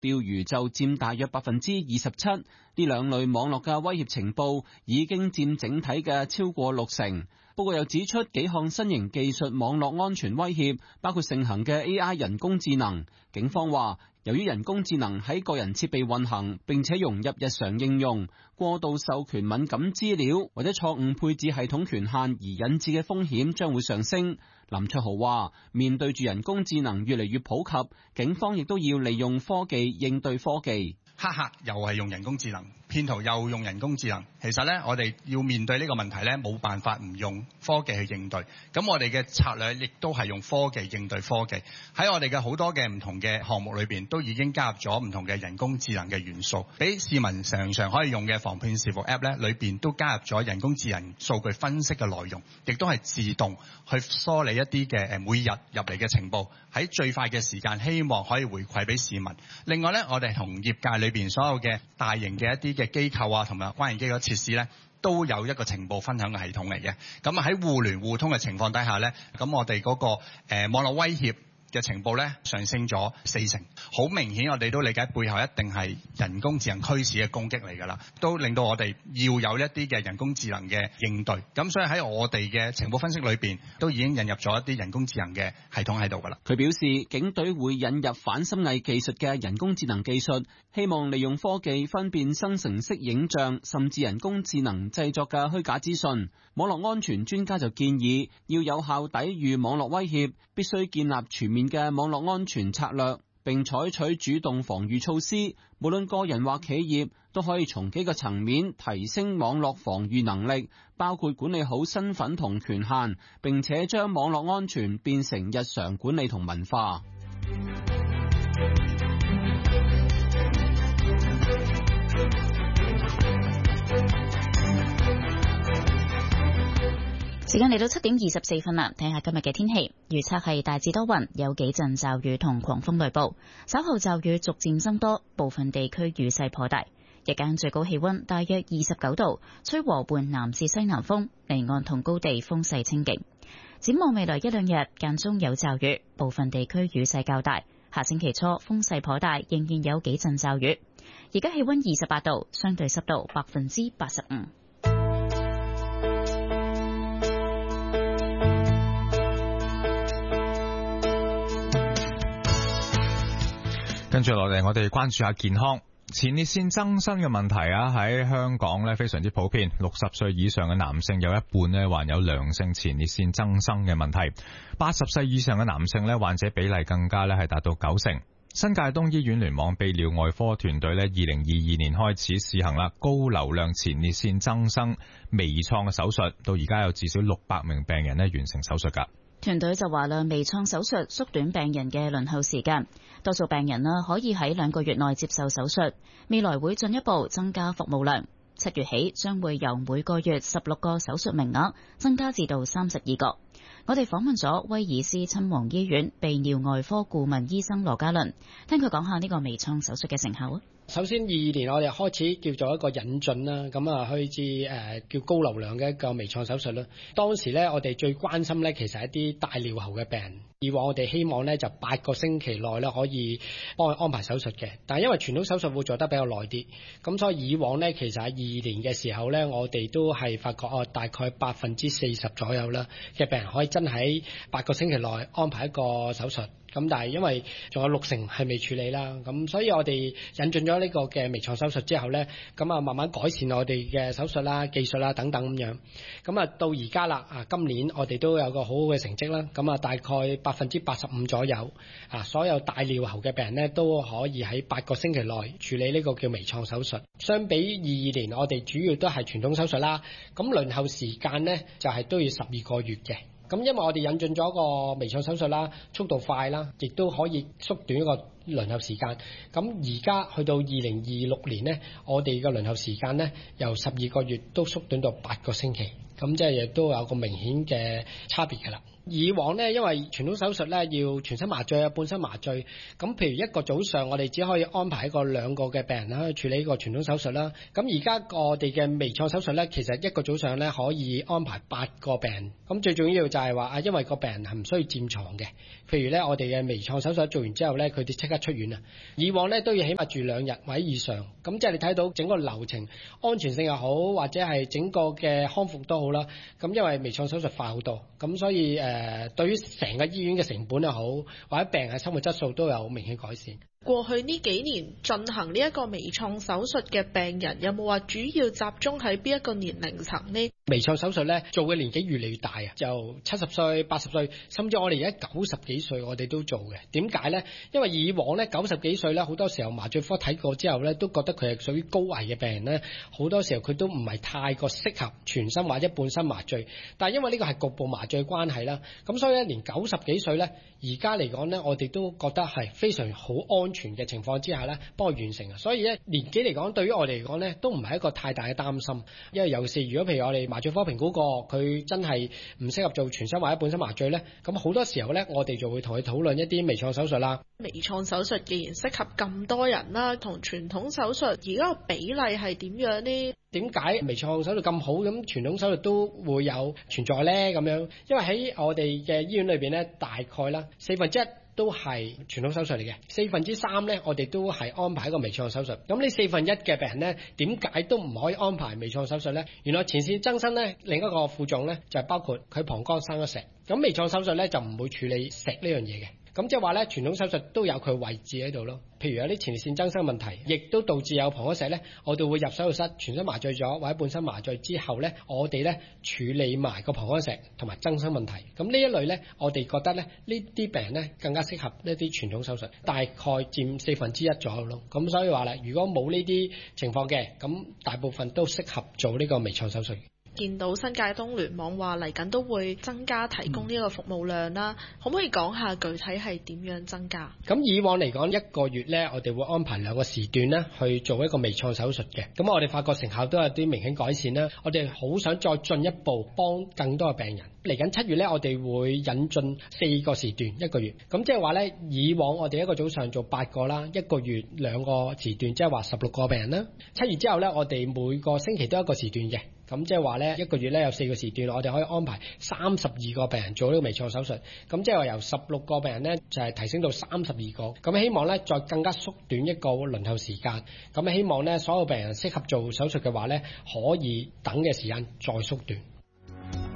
釣魚就佔大約27%，呢兩類網絡嘅威脅情報已經佔整體嘅超過60%。報告又指出幾項新型技術網絡安全威脅，包括盛行嘅 AI 人工智能。警方話，由於人工智能喺個人設備運行，並且融入日常應用，過度授權敏感資料或者錯誤配置系統權限而引致嘅風險將會上升。林卓豪話，面對住人工智能越嚟越普及，警方亦都要利用科技應對科技。 黑客又係用人工智能，騙徒又用人工智能。其實咧，我哋要面對呢個問題咧，冇辦法唔用科技去應對。咁我哋嘅策略亦都係用科技應對科技。喺我哋嘅好多嘅唔同嘅項目裏邊，都已經加入咗唔同嘅人工智能嘅元素，俾市民常常可以用嘅防騙視伏 App 咧，裏邊都加入咗人工智能數據分析嘅內容，亦都係自動去梳理一啲嘅每日入嚟嘅情報，喺最快嘅時間，希望可以回饋俾市民。另外咧，我哋同業界裏邊所有嘅大型嘅一啲嘅機構啊，同埋關鍵機構設施咧，都有一個情報分享嘅系統嚟嘅。咁啊喺互聯互通嘅情況底下咧，咁我哋嗰個網絡威脅嘅情報咧上升咗40%，好明顯我哋都理解背後一定係人工智能驅使嘅攻擊嚟㗎啦，都令到我哋要有一啲嘅人工智能嘅應對。咁所以喺我哋嘅情報分析裏邊，都已經引入咗一啲人工智能嘅系統喺度㗎啦。 佢表示，警隊會引入反深偽技術嘅人工智能技術，希望利用科技分辨生成式影像，甚至人工智能製作嘅虛假資訊。網絡安全專家就建議，要有效抵禦網絡威脅，必須建立全面嘅網絡安全策略，並採取主動防禦措施。無論個人或企業都可以從幾個層面提升網絡防禦能力，包括管理好身份同權限，並且將網絡安全變成日常管理同文化。 時間嚟到7點24分啦，睇下今日嘅天氣預測係大致多雲，有幾陣驟雨同狂風雷暴，稍後驟雨逐漸增多，部分地區雨勢頗大。日間最高氣溫大約29度，吹和緩南至西南風，離岸同高地風勢清勁。展望未來一兩日間中有驟雨，部分地區雨勢較大。下星期初風勢頗大，仍然有幾陣驟雨。而家氣溫28度，相對濕度85%。 跟住落嚟，我哋關注下健康。前列腺增生嘅問題啊，喺香港咧非常之普遍。60歲以上嘅男性有一半咧患有良性前列腺增生嘅問題，80歲以上嘅男性咧患者比例更加咧係達到90%。新界東醫院聯網泌尿外科團隊咧2022年開始試行啦高流量前列腺增生微創嘅手術，到而家有至少600名病人咧完成手術噶。 團隊就話啦，微創手術縮短病人嘅輪候時間，多數病人啦可以喺2個月內接受手術，未來會進一步增加服務量。7月起將會由每個月16個手術名額增加至到32個。我哋訪問咗威爾斯親王醫院泌尿外科顧問醫生羅家倫，聽佢講下呢個微創手術嘅成效啊。 首先22年我哋開始叫做一個引進啦，咁啊去至叫高流量嘅一個微創手術啦。當時咧我哋最關心咧其實係一啲大尿喉嘅病人，以往我哋希望咧就8個星期內咧可以幫佢安排手術嘅，但係因為傳統手術會做得比較耐啲，咁所以以往咧其實喺22年嘅時候咧，我哋都係發覺大概40%左右啦嘅病人可以真係喺8個星期內安排一個手術。咁但係因為仲有60%係未處理啦，咁所以我哋引進咗呢個嘅微創手術之後咧，咁啊慢慢改善我哋嘅手術啦、技術啦等等咁樣，咁啊到而家啦今年我哋都有個好好嘅成績啦，咁啊大概85%左右所有大尿喉嘅病人咧都可以喺8個星期內處理呢個叫微創手術。相比22年我哋主要都係傳統手術啦，咁輪候時間咧就係都要12個月嘅。咁因為我哋引進咗個微創手術啦，速度快啦，亦都可以縮短一個輪候時間。咁而家去到2026年呢，我哋嘅輪候時間呢，由12個月都縮短到8個星期。咁即係亦都有個明顯嘅差別㗎啦。 以往呢，因為傳統手術呢要全身麻醉啊、半身麻醉，咁譬如一個早上我哋只可以安排兩個嘅病人啦去處理呢個傳統手術啦。咁而家我哋嘅微創手術呢，其實一個早上呢可以安排8個病人。咁最重要就係話因為個病人係唔需要佔床嘅。譬如呢，我哋嘅微創手術做完之後呢，佢哋即刻出院啊。以往呢都要起碼住2日或者以上。咁即係你睇到整個流程安全性又好，或者係整個嘅康復都好啦。咁因為微創手術快好多，咁所以對於成個醫院嘅成本又好，或者病人嘅生活質素都有明顯改善。 過去呢幾年進行呢一個微創手術嘅病人，有冇話主要集中喺邊一個年齡層呢？ 微創手術咧做嘅年紀越嚟越大啊，就70歲、80歲，甚至我哋而家90幾歲我哋都做嘅。點解呢？因為以往咧90幾歲咧，好多時候麻醉科睇過之後咧，都覺得佢係屬於高危嘅病人咧，好多時候佢都唔係太過適合全身或者半身麻醉。但係因為呢個係局部麻醉關係啦，咁所以咧連90幾歲咧，而家嚟講咧，我哋都覺得係非常好安全嘅情況之下咧，幫佢完成啊。所以咧年紀嚟講，對於我哋嚟講咧，都唔係一個太大嘅擔心。因為尤其是如果譬如我哋麻醉科評估過佢真係唔適合做全身或者半身麻醉咧，咁好多時候咧，我哋就會同佢討論一啲微創手術啦。 微創手術既然適合咁多人啦，同傳統手術而家個比例係點樣呢？ 點解微創手術咁好，咁傳統手術都會有存在呢？咁樣，因為喺我哋嘅醫院裏邊咧，大概啦1/4都係傳統手術嚟嘅，3/4咧我哋都係安排一個微創手術。咁呢1/4嘅病人咧，點解都唔可以安排微創手術咧？原來前線增生咧，另一個副種咧就係包括佢膀胱生咗石。咁微創手術咧就唔會處理石呢樣嘢嘅。咁即係話咧，傳統手術都有佢位置喺度咯。譬如有啲前列腺增生問題，亦都導致有膀胱石咧，我哋會入手術室全身麻醉咗或者半身麻醉之後咧，我哋咧處理埋個膀胱石同埋增生問題。咁呢一類咧，我哋覺得咧呢啲病人咧更加適合呢啲傳統手術，大概佔1/4左右咯。咁所以話啦，如果冇呢啲情況嘅，咁大部分都適合做呢個微創手術。 見到新界東聯網話嚟緊都會增加提供呢個服務量啦，可唔可以講下具體係點樣增加？咁以往嚟講一個月呢，我哋會安排2個時段呢去做一個微創手術嘅。咁我哋發覺成效都有啲明顯改善啦。我哋好想再進一步幫更多嘅病人。嚟緊7月呢，我哋會引進4個時段一個月。咁即係話呢，以往我哋一個早上做8個啦，一個月2個時段，即係話16個病人啦。7月之後呢，我哋每個星期都有一個時段嘅。咁即係話呢，一個月呢有4個時段，我哋可以安排32個病人做呢個微創手術。咁即係話由16個病人呢，就係提升到32個。咁希望呢，再更加縮短一個輪候時間。咁希望呢，所有病人適合做手術嘅話呢，可以等嘅時間再縮短。